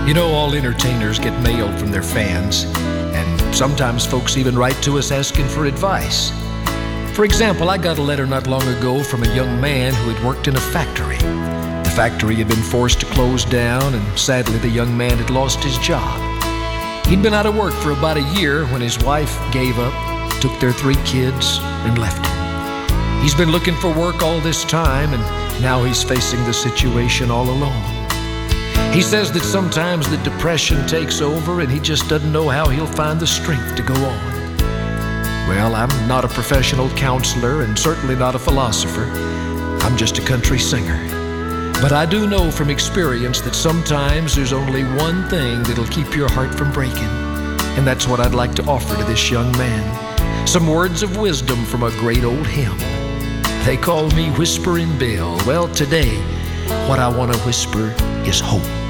You know, all entertainers get mail from their fans, and sometimes folks even write to us asking for advice. For example, I got a letter not long ago from a young man who had worked in a factory. The factory had been forced to close down, and sadly the young man had lost his job. He'd been out of work for about a year when his wife gave up, took their 3 kids, and left him. He's been looking for work all this time, and now he's facing the situation all alone. He says that sometimes the depression takes over and he just doesn't know how he'll find the strength to go on. Well, I'm not a professional counselor and certainly not a philosopher. I'm just a country singer. But I do know from experience that sometimes there's only one thing that'll keep your heart from breaking. And that's what I'd like to offer to this young man. Some words of wisdom from a great old hymn. They call me Whispering Bill. Well, today, what I want to whisper is hope.